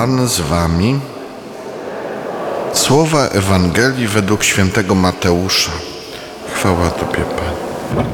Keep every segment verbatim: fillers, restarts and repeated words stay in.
Pan z wami. Słowa Ewangelii według świętego Mateusza. Chwała Tobie, Panie.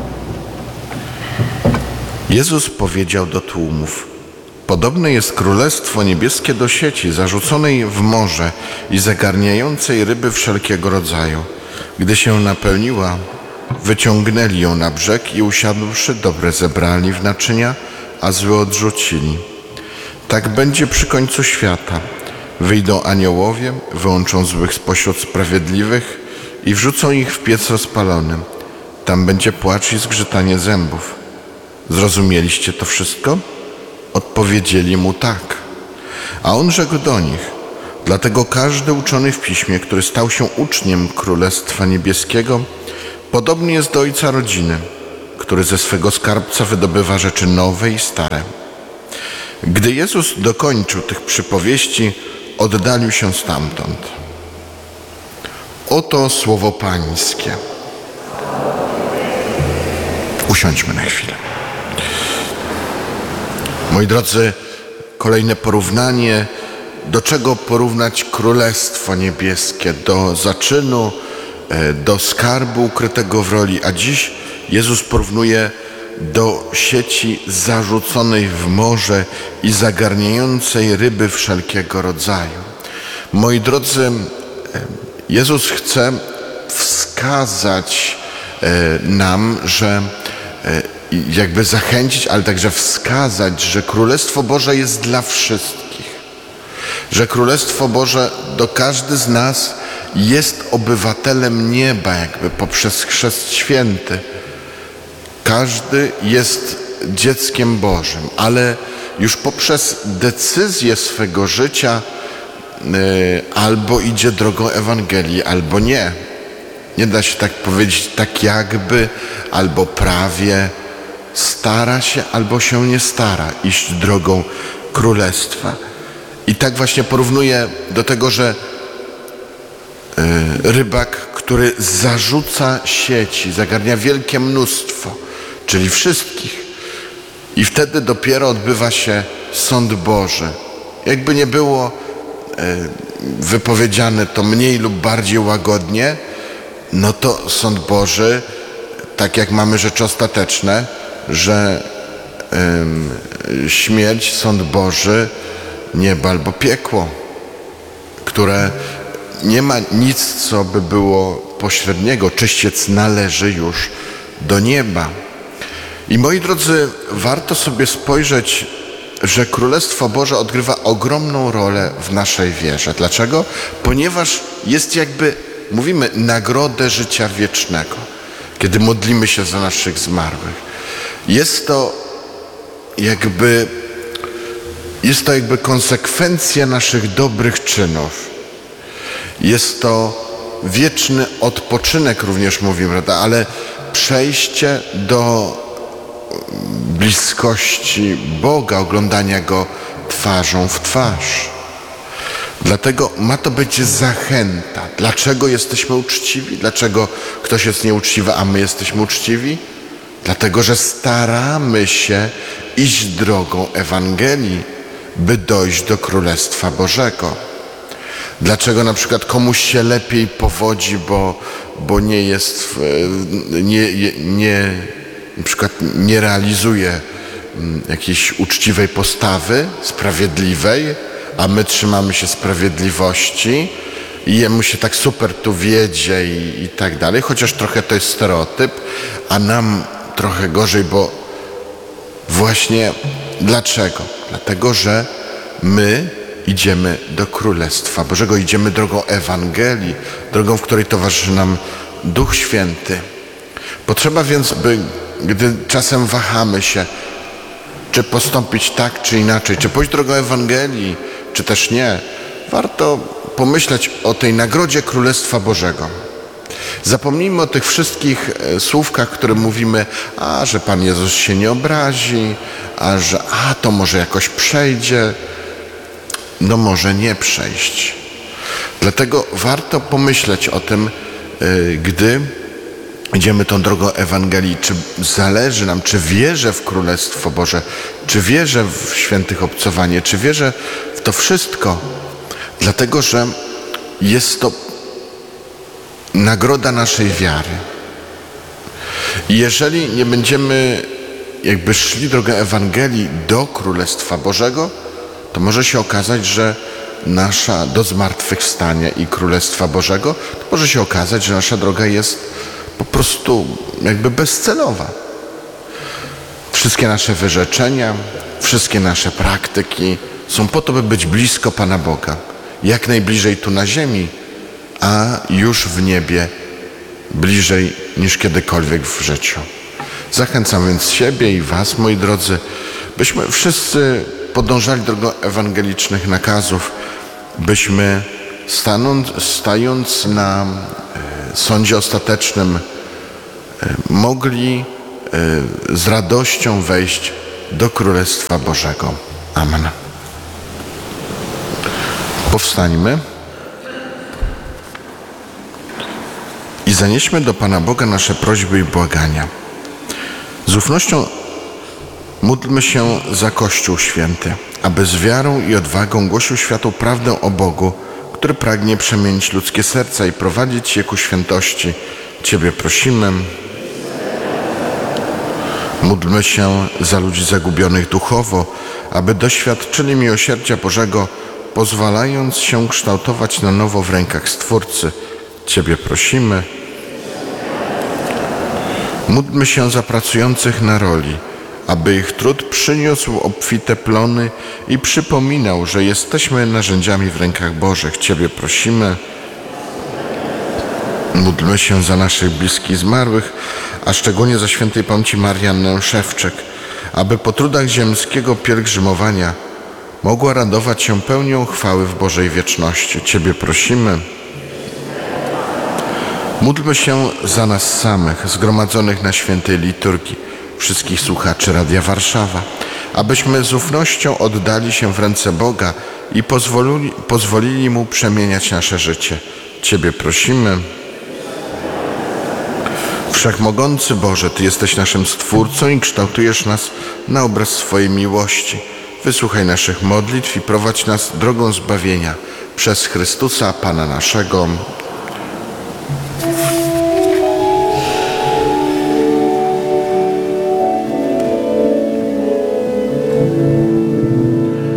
Jezus powiedział do tłumów: podobne jest Królestwo Niebieskie do sieci zarzuconej w morze i zagarniającej ryby wszelkiego rodzaju. Gdy się napełniła, wyciągnęli ją na brzeg i usiadłszy, dobre zebrali w naczynia, a złe odrzucili. Tak będzie przy końcu świata. Wyjdą aniołowie, wyłączą złych spośród sprawiedliwych i wrzucą ich w piec rozpalony. Tam będzie płacz i zgrzytanie zębów. Zrozumieliście to wszystko? Odpowiedzieli mu tak. A on rzekł do nich: dlatego każdy uczony w piśmie, który stał się uczniem Królestwa Niebieskiego, podobny jest do ojca rodziny, który ze swego skarbca wydobywa rzeczy nowe i stare. Gdy Jezus dokończył tych przypowieści, oddalił się stamtąd. Oto słowo Pańskie. Usiądźmy na chwilę. Moi drodzy, kolejne porównanie. Do czego porównać Królestwo Niebieskie? Do zaczynu, do skarbu ukrytego w roli, a dziś Jezus porównuje do sieci zarzuconej w morze i zagarniającej ryby wszelkiego rodzaju. Moi drodzy, Jezus chce wskazać nam, że jakby zachęcić, ale także wskazać, że Królestwo Boże jest dla wszystkich. Że Królestwo Boże, do każdy z nas jest obywatelem nieba, jakby poprzez chrzest święty. Każdy jest dzieckiem Bożym, ale już poprzez decyzję swego życia yy, albo idzie drogą Ewangelii, albo nie. Nie da się tak powiedzieć, tak jakby, albo prawie. Stara się, albo się nie stara iść drogą Królestwa. I tak właśnie porównuje do tego, że yy, rybak, który zarzuca sieci, zagarnia wielkie mnóstwo, czyli wszystkich. I wtedy dopiero odbywa się sąd Boży. Jakby nie było yy, wypowiedziane to mniej lub bardziej łagodnie, no to sąd Boży, tak jak mamy rzeczy ostateczne, że yy, śmierć, sąd Boży, niebo albo piekło, które nie ma nic, co by było pośredniego. Czyściec należy już do nieba. I moi drodzy, warto sobie spojrzeć, że Królestwo Boże odgrywa ogromną rolę w naszej wierze. Dlaczego? Ponieważ jest jakby, mówimy, nagrodę życia wiecznego, kiedy modlimy się za naszych zmarłych. Jest to jakby Jest to jakby konsekwencja naszych dobrych czynów. Jest to wieczny odpoczynek, również mówimy, prawda? Ale przejście do bliskości Boga, oglądania Go twarzą w twarz. Dlatego ma to być zachęta. Dlaczego jesteśmy uczciwi? Dlaczego ktoś jest nieuczciwy, a my jesteśmy uczciwi? Dlatego, że staramy się iść drogą Ewangelii, by dojść do Królestwa Bożego. Dlaczego na przykład komuś się lepiej powodzi, bo, bo nie jest, nie, nie, na przykład nie realizuje jakiejś uczciwej postawy, sprawiedliwej, a my trzymamy się sprawiedliwości i jemu się tak super tu wiedzie i, i tak dalej, chociaż trochę to jest stereotyp, a nam trochę gorzej, bo właśnie dlaczego? Dlatego, że my idziemy do Królestwa Bożego, idziemy drogą Ewangelii, drogą, w której towarzyszy nam Duch Święty. Potrzeba więc, by, gdy czasem wahamy się, czy postąpić tak, czy inaczej, czy pójść drogą Ewangelii, czy też nie, warto pomyśleć o tej nagrodzie Królestwa Bożego. Zapomnijmy o tych wszystkich słówkach, które mówimy, a że Pan Jezus się nie obrazi, a że a to może jakoś przejdzie. No może nie przejść. Dlatego warto pomyśleć o tym, gdy idziemy tą drogą Ewangelii, czy zależy nam, czy wierzę w Królestwo Boże, czy wierzę w świętych obcowanie, czy wierzę w to wszystko, dlatego że jest to nagroda naszej wiary. I jeżeli nie będziemy jakby szli drogą Ewangelii do Królestwa Bożego, to może się okazać, że nasza do zmartwychwstania i Królestwa Bożego, to może się okazać, że nasza droga jest po prostu jakby bezcelowa. Wszystkie nasze wyrzeczenia, wszystkie nasze praktyki są po to, by być blisko Pana Boga. Jak najbliżej tu na ziemi, a już w niebie bliżej niż kiedykolwiek w życiu. Zachęcam więc siebie i was, moi drodzy, byśmy wszyscy podążali drogą ewangelicznych nakazów, byśmy stanąc, stając na e, sądzie ostatecznym e, mogli e, z radością wejść do Królestwa Bożego. Amen. Powstańmy i zanieśmy do Pana Boga nasze prośby i błagania. Z ufnością módlmy się za Kościół Święty, aby z wiarą i odwagą głosił światu prawdę o Bogu, który pragnie przemienić ludzkie serca i prowadzić je ku świętości. Ciebie prosimy. Módlmy się za ludzi zagubionych duchowo, aby doświadczyli miłosierdzia Bożego, pozwalając się kształtować na nowo w rękach Stwórcy. Ciebie prosimy. Módlmy się za pracujących na roli, aby ich trud przyniósł obfite plony i przypominał, że jesteśmy narzędziami w rękach Bożych. Ciebie prosimy. Módlmy się za naszych bliskich zmarłych, a szczególnie za świętej pamięci Mariannę Szewczek, aby po trudach ziemskiego pielgrzymowania mogła radować się pełnią chwały w Bożej wieczności. Ciebie prosimy. Módlmy się za nas samych, zgromadzonych na świętej liturgii, wszystkich słuchaczy Radia Warszawa, abyśmy z ufnością oddali się w ręce Boga i pozwolili, pozwolili Mu przemieniać nasze życie. Ciebie prosimy. Wszechmogący Boże, Ty jesteś naszym Stwórcą i kształtujesz nas na obraz swojej miłości. Wysłuchaj naszych modlitw i prowadź nas drogą zbawienia przez Chrystusa, Pana naszego.